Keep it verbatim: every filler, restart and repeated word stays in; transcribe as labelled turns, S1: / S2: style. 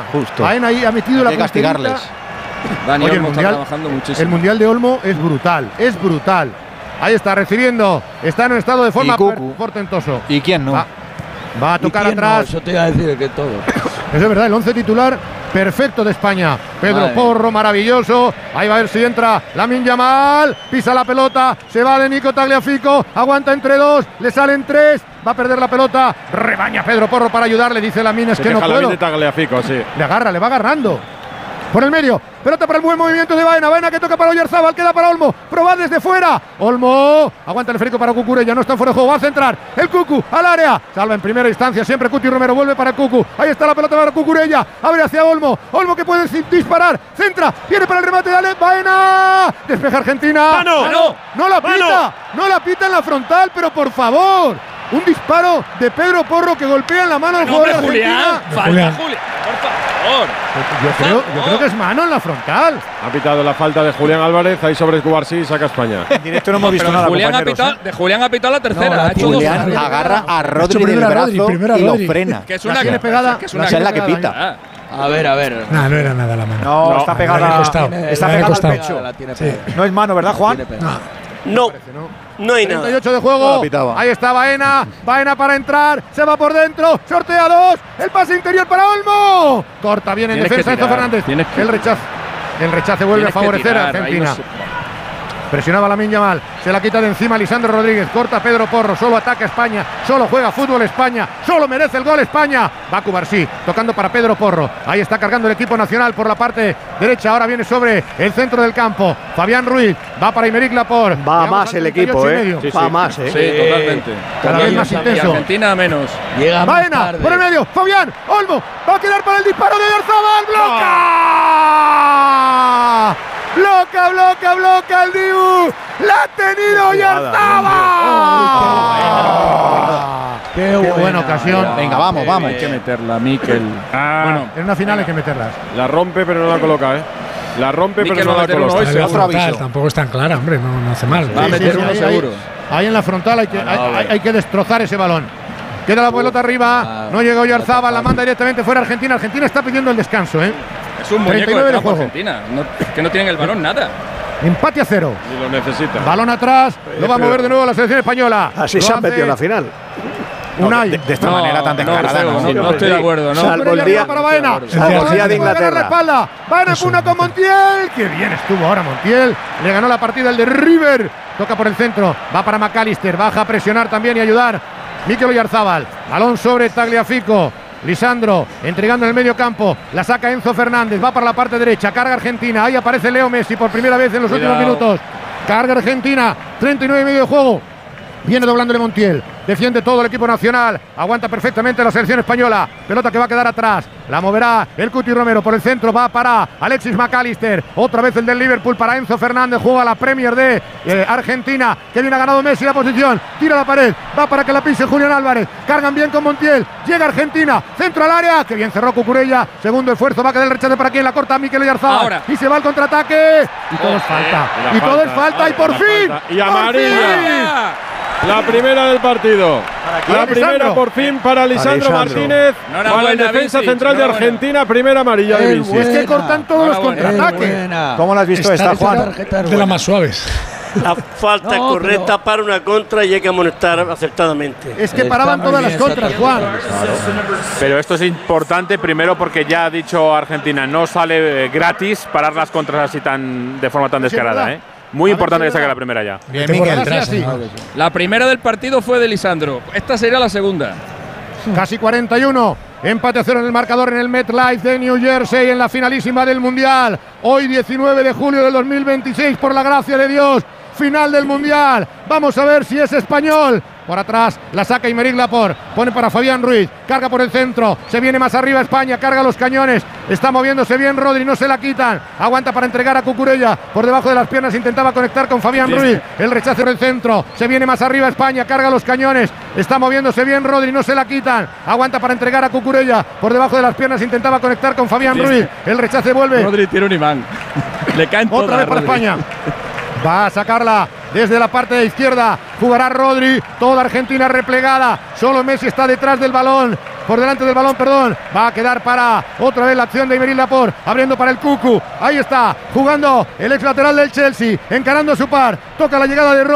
S1: Justo.
S2: Baena ahí ha metido la
S1: Hay que castigarles.
S3: Dani
S2: Oye, el
S3: Olmo está
S2: mundial,
S3: trabajando muchísimo.
S2: el mundial de Olmo es brutal, es brutal. Ahí está recibiendo, está en un estado de forma
S1: Y Cucu.
S2: portentoso.
S1: ¿Y quién no?
S2: Va, va a tocar
S4: ¿Y quién
S2: atrás.
S4: no? Eso te iba a decir que todo.
S2: Eso es verdad, el once titular perfecto de España. Pedro
S4: Madre.
S2: Porro, maravilloso. Ahí va a ver si entra Lamine Yamal. Pisa la pelota, se va de Nico Tagliafico. Aguanta entre dos, le salen tres. Va a perder la pelota. Rebaña Pedro Porro para ayudarle. Dice Lamine, es
S5: Se
S2: que no
S5: deja la
S2: puedo.
S5: de Tagliafico, sí.
S2: Le agarra, le va agarrando. Por el medio, pelota para el buen movimiento de Baena. Baena que toca para Oyarzabal, queda para Olmo. Probad desde fuera. Olmo, aguanta el esférico para Cucurella, no está fuera de juego, va a centrar. El Cucu al área, salva en primera instancia. Siempre Cuti Romero, vuelve para Cucu. Ahí está la pelota para Cucurella. Abre hacia Olmo. Olmo que puede disparar. Centra, viene para el remate de Ale. Baena. Despeja Argentina.
S5: ¡Mano!
S2: Ah, no, no la pita.
S5: ¡Mano!
S2: No la pita en la frontal, pero por favor. Un disparo de Pedro Porro que golpea en la mano al
S3: No,
S2: jugador
S3: hombre,
S2: de Argentina.
S3: Julián. Falta,
S6: Julián.
S3: Julián. Por favor.
S2: Yo creo, yo creo que es mano en la frontal.
S5: Ha pitado la falta de Julián Álvarez, ahí sobre Cubarsí y saca España.
S1: En directo no hemos visto
S3: Pero
S1: nada,
S3: Julián ha
S1: compañeros,
S3: pitado, de Julián ha pitado la tercera.
S4: No, la
S3: ha hecho dos.
S1: Julián agarra a Rodri del
S6: primero a Rodri,
S1: brazo
S6: primero a
S1: y lo
S6: Rodri.
S1: frena.
S3: Que es
S2: La
S3: una
S2: tiene
S3: que-
S2: pegada,
S3: que es
S2: la
S3: una
S1: Esa es la que
S2: tiene
S1: pita.
S3: Ah,
S4: A ver, a ver.
S6: No, no era nada la mano.
S1: No,
S5: No,
S1: está
S6: le
S1: pegada.
S6: ha costado.
S4: Tiene-
S1: Está
S6: le ha
S1: pegada al
S6: costado.
S1: pecho.
S4: La tiene
S6: Sí.
S4: pegada.
S1: No es mano, ¿verdad, Juan?
S4: Tiene pegada.
S7: No, no hay
S2: treinta y
S7: nada.
S2: ocho de
S1: No
S2: juego.
S1: la pitaba.
S2: Ahí está Baena. Baena para entrar. Se va por dentro. Sortea dos. El pase interior para Olmo. Corta bien en
S3: Tienes
S2: defensa
S3: que
S2: Enzo
S3: tirar,
S2: Fernández.
S3: tienes que-
S2: El rechazo. El rechace vuelve a
S3: tienes que
S2: favorecer
S3: tirar,
S2: a
S3: ahí
S2: Argentina.
S3: no se-
S2: Presionaba Lamine Yamal, se la quita de encima Lisandro Rodríguez, corta Pedro Porro, solo ataca España, solo juega fútbol España, solo merece el gol España. Va Cubarsí, tocando para Pedro Porro, ahí está cargando el equipo nacional por la parte derecha, ahora viene sobre el centro del campo. Fabián Ruiz, va para Aymeric Laporte.
S7: Va
S2: Llegamos
S7: más
S2: al
S7: el
S2: treinta y ocho
S7: equipo,
S2: y
S7: ¿eh?
S2: medio.
S5: Sí,
S7: Va
S5: sí.
S7: más, ¿eh?
S3: Sí, totalmente.
S2: Cada vez más
S3: Y
S2: intenso.
S3: Argentina menos.
S4: Llega más
S2: Baena,
S4: tarde.
S2: por el medio, Fabián, Olmo, va a quedar para el disparo de Oyarzabal, bloca. Bloca, bloca, bloca el Dibu. La ha tenido Oyarzabal.
S4: Qué,
S2: Qué buena ocasión.
S1: Venga, vamos, vamos.
S3: Hay que meterla, Mikel.
S5: Ah,
S2: En una final hay que meterlas.
S5: la rompe pero no la coloca, ¿eh? La rompe
S3: Mikel
S5: pero no
S3: va a
S5: la
S3: meter uno
S5: coloca.
S3: hoy,
S6: Pero
S1: otro
S6: frontal,
S1: aviso.
S6: tampoco es tan clara, hombre, no, no hace mal.
S3: Va a
S2: Sí,
S3: meter
S2: sí,
S3: uno
S2: ahí,
S3: seguro.
S2: Ahí, ahí en la frontal hay que, hay, hay- hay que destrozar ese balón. Queda la pelota arriba,
S4: Ah,
S2: no llegó Oyarzabal, la
S4: atacar.
S2: manda directamente fuera Argentina. Argentina está pidiendo el descanso, ¿eh?
S3: Es un muñeco
S2: treinta y nueve
S3: de
S2: de
S3: campo
S2: juego.
S3: Argentina. No, que no tienen el balón nada.
S2: Empate a cero.
S5: Y lo necesita.
S2: Balón atrás, lo va a mover de nuevo la selección española.
S7: Así
S2: Lo
S7: se han
S2: hace
S7: metido en la final.
S2: Unai.
S1: De, de esta
S3: No,
S1: manera tan
S3: no,
S1: descarada,
S3: no,
S1: ¿no?
S3: no, no estoy de acuerdo, ¿no?
S7: Salvo el
S2: Cucurella
S7: día-
S2: para Baena.
S7: salvo el día de
S2: Baena puede ganar la
S7: Inglaterra.
S2: espalda. Baena
S6: Eso,
S2: puna con Montiel. Qué bien estuvo ahora Montiel. Le ganó la partida el de River. Toca por el centro. Va para McAllister. Baja a presionar también y ayudar. Mikel Oyarzabal. Balón sobre Tagliafico. Lisandro entregando en el medio campo. La saca Enzo Fernández. Va para la parte derecha. Carga Argentina. Ahí aparece Leo Messi por primera vez en los
S5: Cuidado.
S2: últimos minutos. Carga Argentina. treinta y nueve y medio de juego. Viene doblándole Montiel. Defiende todo el equipo nacional. Aguanta perfectamente la selección española. Pelota que va a quedar atrás. La moverá el Cuti Romero. Por el centro va para Alexis McAllister. Otra vez el del Liverpool para Enzo Fernández. Juega la Premier de eh, Argentina. Que viene ha ganado Messi la posición. Tira la pared. Va para que la pise Julián Álvarez. Cargan bien con Montiel. Llega Argentina. Centro al área. Que bien cerró Cucurella. Segundo esfuerzo. Va a quedar el rechace para quien la corta. Mikel Oyarzabal.
S3: Ahora.
S2: Y se va al contraataque. Y todo es falta.
S5: Y la
S2: Y todo es
S5: falta.
S2: falta. Y por
S5: La
S2: fin.
S5: falta. Y
S2: por
S5: amarilla.
S2: fin.
S5: La primera del partido.
S2: quién?
S5: La primera
S2: Lisandro.
S5: por fin para Lisandro
S7: Lisandro.
S5: Martínez.
S3: Enhorabuena,
S5: Para el defensa
S3: Vinci,
S5: central de
S3: enhorabuena.
S5: Argentina. Primera amarilla de
S4: Qué
S5: Vinci.
S2: Es que
S4: Buena.
S2: cortan todos los
S3: Enhorabuena.
S2: contraataques.
S4: Buena.
S1: ¿Cómo la has visto
S6: Esta
S1: esta,
S6: es
S1: Juan?
S4: Tarjeta
S6: de las más suaves.
S7: La falta
S4: No,
S7: correcta
S4: pero-
S7: para una contra y hay que amonestar acertadamente.
S2: Es que
S4: Está
S2: paraban
S4: muy
S2: todas
S4: bien
S2: las contras,
S4: esa
S2: Juan.
S8: Pero esto es importante primero porque ya ha dicho Argentina, no sale eh, gratis parar las contras así tan de forma tan
S2: Sí,
S8: descarada,
S2: ¿verdad?
S8: ¿eh? Muy
S2: A ver
S8: importante
S2: si
S8: que
S2: es
S8: saque
S2: verdad.
S8: la primera ya.
S1: Bien,
S6: Vete por
S1: Mikel.
S6: detrás,
S2: sí.
S6: ¿no?
S3: La primera del partido fue de Lisandro. Esta sería la segunda.
S2: Casi cuarenta y uno. Empate a cero en el marcador en el MetLife de New Jersey en la finalísima del Mundial. Hoy diecinueve de julio del dos mil veintiséis, por la gracia de Dios, final del Mundial. Vamos a ver si es español. Por atrás la saca Aymeric Laporte. Pone para Fabián Ruiz. Carga por el centro. Se viene más arriba España. Carga los cañones. Está moviéndose bien Rodri. No se la quitan. Aguanta para entregar a Cucurella. Por debajo de las piernas intentaba conectar con Fabián Ruiz. El rechazo por el centro. Se viene más arriba España. Carga los cañones. Está moviéndose bien Rodri. No se la quitan. Aguanta para entregar a Cucurella. Por debajo de las piernas intentaba conectar con Fabián Ruiz. El rechace vuelve.
S3: Rodri tiene un imán. Le caen
S2: Otra
S3: todas,
S2: vez para
S3: Rodri.
S2: España. Va a sacarla desde la parte de izquierda. Jugará Rodri. Toda Argentina replegada. Solo Messi está detrás del balón. Por delante del balón, perdón. Va a quedar para otra vez la acción de Aymeric Laporte. Abriendo para el Cucu. Ahí está. Jugando el ex lateral del Chelsea. Encarando a su par. Toca la llegada de Rodri.